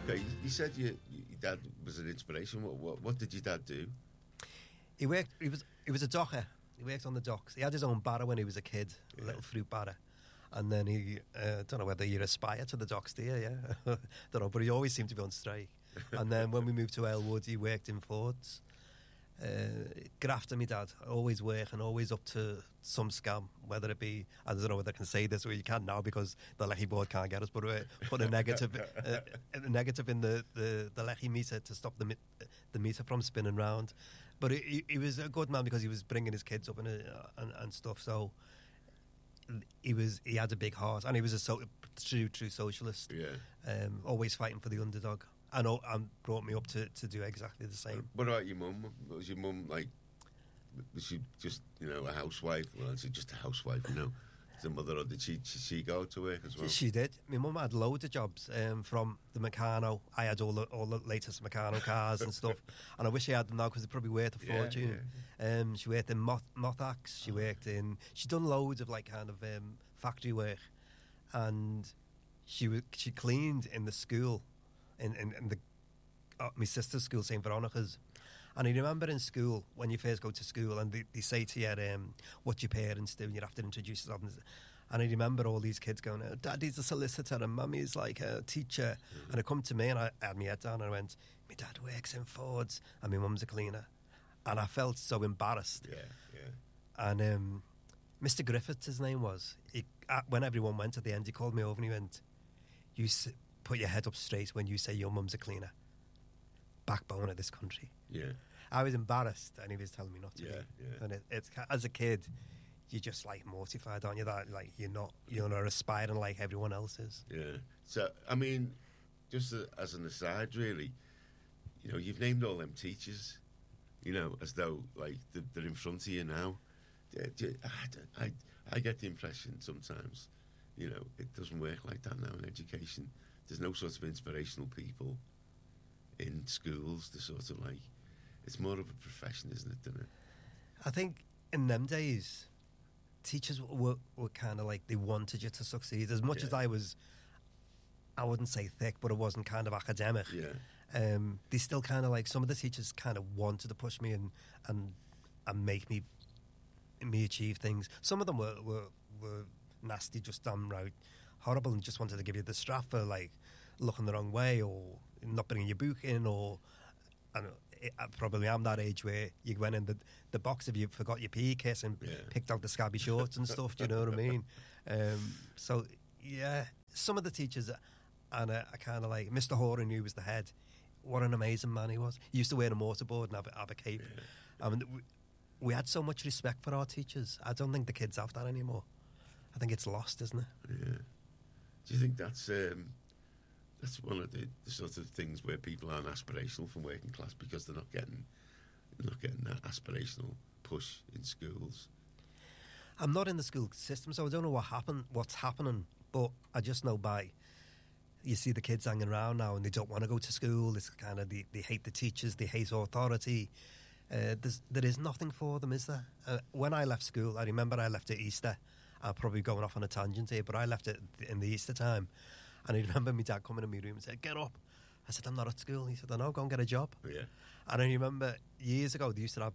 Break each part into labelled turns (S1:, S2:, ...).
S1: Okay, you said your dad was an inspiration. What did your dad do?
S2: He was a docker. He worked on the docks. He had his own barrow when he was a kid, a little fruit barrow. And then he, don't know whether you aspire to the docks, do you? Yeah, don't know, but he always seemed to be on strike. And then when we moved to Elwood, he worked in Fords. Grafter, my dad, always working, always up to some scam, whether it be, I don't know whether I can say this, or you can now because the Lecky board can't get us, but put a negative in the Lecky meter to stop the meter from spinning round. But he was a good man because he was bringing his kids up and stuff, so he had a big heart, and he was a true socialist.
S1: Yeah.
S2: Always fighting for the underdog. And brought me up to do exactly the same.
S1: What about your mum? Was your mum like? Was she just a housewife? Well, she's just a housewife, as a mother, or did she go to work as well?
S2: She did. My mum had loads of jobs. From the Meccano, I had all the latest Meccano cars and stuff, and I wish I had them now because they're probably worth a fortune. Yeah. She worked in Mothax. She'd done loads of factory work, and she cleaned in the school. In my sister's school, St. Veronica's. And I remember in school, when you first go to school, and they say to you, what your parents do, and you have to introduce yourself. And I remember all these kids going, oh, Daddy's a solicitor, and Mummy's like a teacher. Mm-hmm. And I come to me, and I had my head down, and I went, my dad works in Fords, and my mum's a cleaner. And I felt so embarrassed.
S1: Yeah.
S2: And Mr. Griffiths, his name was, when everyone went at the end, he called me over, and he went, put your head up straight when you say your mum's a cleaner. Backbone of this country.
S1: Yeah.
S2: I was embarrassed, and he was telling me not to be.
S1: Yeah.
S2: And it's as a kid, you're just mortified, aren't you? That you're not aspiring like everyone else is.
S1: Yeah. So I mean, just as an aside, really, you've named all them teachers, as though they're in front of you now. I get the impression sometimes, it doesn't work like that now in education. There's no sort of inspirational people in schools. It's more of a profession, isn't it? Isn't it?
S2: I think in them days, teachers were kind of they wanted you to succeed. As much as I wouldn't say thick, but I wasn't kind of academic.
S1: Yeah.
S2: They still kind of some of the teachers kind of wanted to push me and make me achieve things. Some of them were nasty, just downright horrible, and just wanted to give you the strap for looking the wrong way or not bringing your book in, I probably am that age where you went in the box if you forgot your PE kit and picked out the scabby shorts and stuff. Do you know what I mean? So yeah, some of the teachers, and I kind of Mr. Horan, who was the head. What an amazing man he was. He used to wear a mortarboard and have a cape. Yeah. I mean, we had so much respect for our teachers. I don't think the kids have that anymore. I think it's lost, isn't it?
S1: Yeah. Do you think that's one of the sort of things where people aren't aspirational from working class because they're not getting that aspirational push in schools?
S2: I'm not in the school system, so I don't know what's happening, but I just know you see the kids hanging around now and they don't want to go to school. It's kind of, they hate the teachers, they hate authority. There is nothing for them, is there? When I left school, I remember I left at Easter. I'm probably going off on a tangent here, but I left it in the Easter time. And I remember my dad coming in my room and said, get up. I said, I'm not at school. He said, I know, go and get a job.
S1: Yeah.
S2: And I remember years ago, they used to have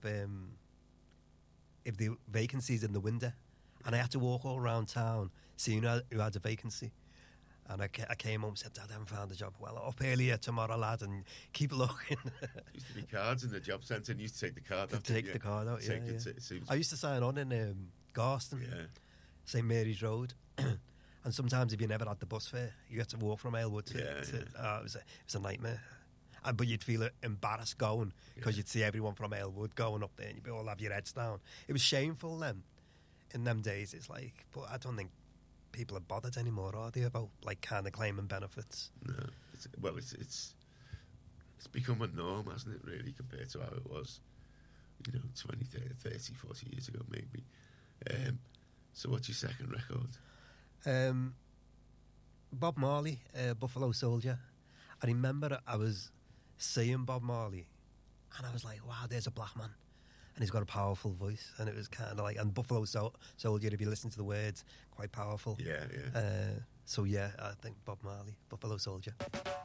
S2: if the vacancies in the window, and I had to walk all around town seeing who had a vacancy. And I came home and said, Dad, I haven't found a job. Well, up earlier tomorrow, lad, and keep looking.
S1: Used to be cards in the job centre, and you used to take the card out.
S2: Take the card out, yeah. I used to sign on in Garston, St Mary's Road. And sometimes if you never had the bus fare, you had to walk from Aylwood to it was a nightmare. But you'd feel embarrassed going because you'd see everyone from Aylwood going up there and you'd all have your heads down. It was shameful then. In them days, it's but I don't think people are bothered anymore, are they, about kind of claiming benefits?
S1: No. It's become a norm, hasn't it, really, compared to how it was, 20, 30, 40 years ago, maybe. So what's your second record?
S2: Bob Marley, Buffalo Soldier. I remember I was seeing Bob Marley and I was like, wow, there's a black man and he's got a powerful voice, and it was kind of and Buffalo Soldier, if you listen to the words, quite powerful.
S1: Yeah.
S2: So yeah, I think Bob Marley, Buffalo Soldier.